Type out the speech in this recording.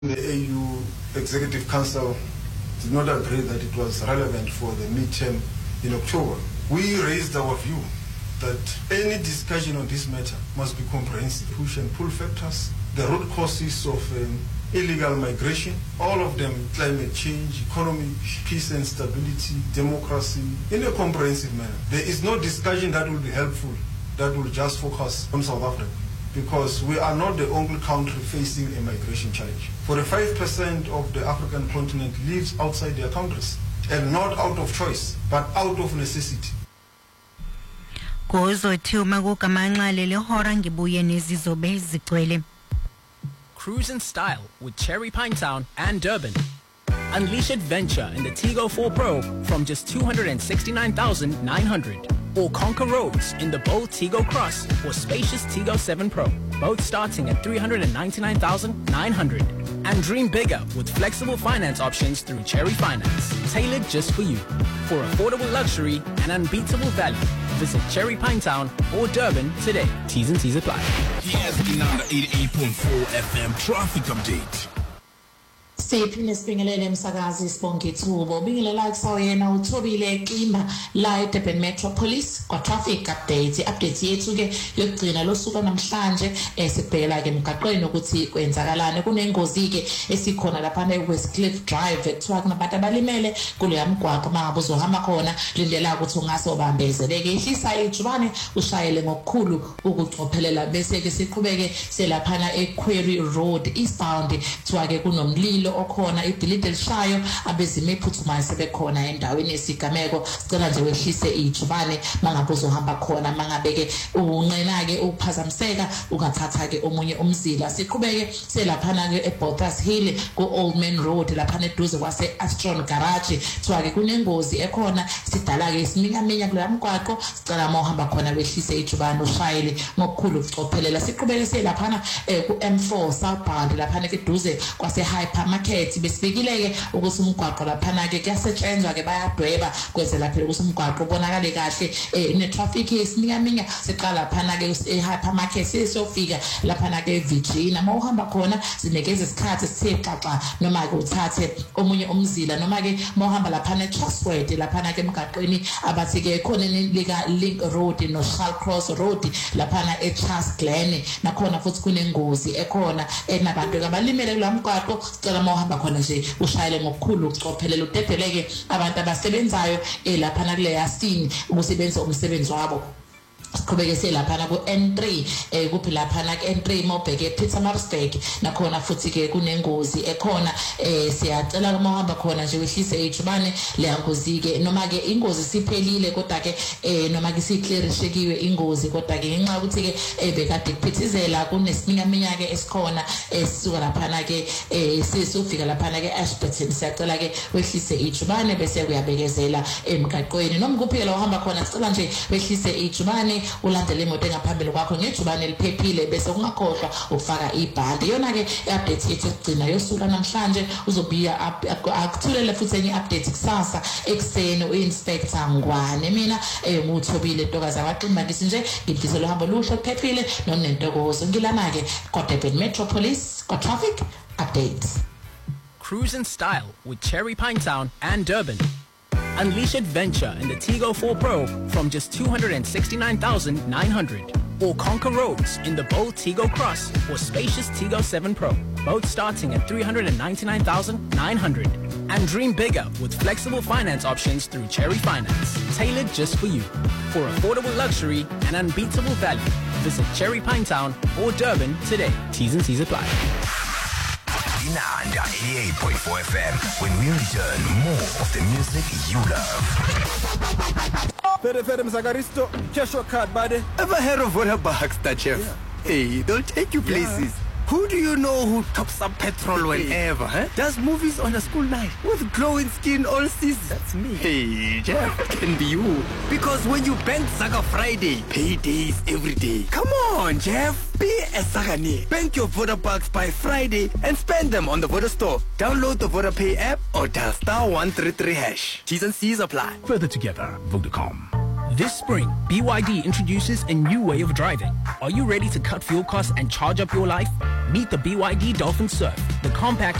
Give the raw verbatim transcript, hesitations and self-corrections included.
The A U Executive Council did not agree that it was relevant for the midterm in October. We raised our view that any discussion on this matter must be comprehensive. Push and pull factors, the root causes of um, illegal migration, all of them, climate change, economy, peace and stability, democracy, in a comprehensive manner. There is no discussion that will be helpful that will just focus on South Africa, because we are not the only country facing a migration challenge. forty-five percent of the African continent lives outside their countries, and not out of choice, but out of necessity. Cruise in style with Cherry Pine Town and Durban. Unleash adventure in the Tigo four Pro from just two hundred sixty-nine thousand nine hundred. Or conquer roads in the bold Tigo Cross or spacious Tigo seven Pro, both starting at three hundred ninety-nine thousand nine hundred. And dream bigger with flexible finance options through Cherry Finance, tailored just for you. For affordable luxury and unbeatable value, visit Cherry Pine Town or Durban today. T's and T's apply. Here's Inanda eighty-eight point four F M traffic update. Siphinde sibingelele emsakazi sibonke ithubo bingelela kusawuyena uthobile Ximba la eDurban Metropolis kwa traffic update update yethu ke yokugcina losuka namhlanje esibhekela ke emgaqweni ukuthi kwenzakalane kunengozi ke esikhona lapha eWestcliff Drive ekuthiwa kunabantu abalimele kuleya mgwaqo mangabe uzohamba khona lindela ukuthi ungase ubambezeleke ihlisa ijubane ushayele ngokukhulu ukucophelela bese ke siqhubeke selaphana eQuery Road eastbound kuthiwa ke kunomlilo okhona ibhilidi elishayo abezime ephuthumayo sebekhona endaweni yesigameko sicela nje wehlise ijubane mangabe uzohamba khona mangabe ke unqena ke ukuphazamiseka ungathatha ke omunye umzila siqhubeke selaphana ke eBothas Hill ku Old Man Road laphana eduze kwase Astron Garage kuthiwa ke kunengozi ekhona sidala ke isiminyaminya kulo mgwaqo sicela mohamba khona wehlise ijubane ushayele ngokukhulu ukucophelela siqhubeke selaphana ku M four southbound laphana ke eduze kwase Hypermarket besibekileke ukuthi umgwaqo laphana ke kuyasetshenzwa ke bayadweba kwenzela phela ukuthi umgwaqo ubonakale kahle ne traffic yesinyaminya siqala laphana ke eHypermarket sesofika laphana ke eVirginia uma uhamba khona sinikeza isikhathi sithe xaxa noma ke uthathe omunye umzila noma ke uma uhamba laphana eTrustworthy laphana ke emgaqweni abathi ke khona lika Link Road no Shallcross Road laphana eCharles Glen nakhona futhi kunengozi ekhona enabantu abalimele kulamgwaqo sicela mohamba khona nje ushayele ngokukhulu ukucophelela udedeleke abantu abasebenzayo elaphana kule yasini ukusebenza umsebenzi wabo siqhubeke selaphana ku N three eh kuphi laphana ku N three mobheke ePietermaritzburg nakhona futhi ke kunengozi ekhona eh siyacela uma uhamba khona nje wehlise ijubane leyangozi ke noma ke ingozi siphelile kodwa ke eh noma ke siclearishekiwe ingozi kodwa ke ngenxa ukuthi ke ebekade kuphithizela kunesiminyaminya ke esikhona esisuka laphana ke eh sesufika laphana ke Ashburton siyacela ke wehlise ijubane bese kuyabekezela emgaqweni noma kuphela uhamba khona sicela nje wehlise ijubane ulandele imoto engaphambili kwakho ngejubane eliphephile bese ungakhohlwa ukufaka ibhandi yona ke update yethu egcina yosuka namhlanje uzobiya akuthulele futhi enye update kusasa ekseni uinspector Ngwane mina eh uthobile ntokazi abaqimba ngisi nje ngidlisela uhambo luhle kuphephile nonentokozo ngilana ke kodwa Metropolis kwa traffic updates. Cruise in style with Cherry Pine Town and Durban. Unleash adventure in the Tigo four Pro from just two hundred sixty-nine thousand nine hundred. Or conquer roads in the bold Tigo Cross or spacious Tigo seven Pro, both starting at three hundred ninety-nine thousand nine hundred. And dream bigger with flexible finance options through Cherry Finance, tailored just for you. For affordable luxury and unbeatable value, visit Cherry Pine Town or Durban today. T's and T's apply. Inanda eighty-eight point four F M. When we return, more of the music you love. Fere Fere Mzagaristo, cash your card, buddy. Ever heard of Water Baxter, Chef? Yeah. Hey, they'll take you places. Yeah. Who do you know who tops up petrol whenever, huh? Does movies on a school night with glowing skin all season? That's me. Hey, Jeff, can be you. Because when you bank Saga Friday, paydays every day. Come on, Jeff. Be a Sagani. Bank your Voda bucks by Friday and spend them on the Voda store. Download the Voda Pay app or dial star one three three hash. T's and C's apply. Further together, Vodacom. This spring, B Y D introduces a new way of driving. Are you ready to cut fuel costs and charge up your life? Meet the B Y D Dolphin Surf, the compact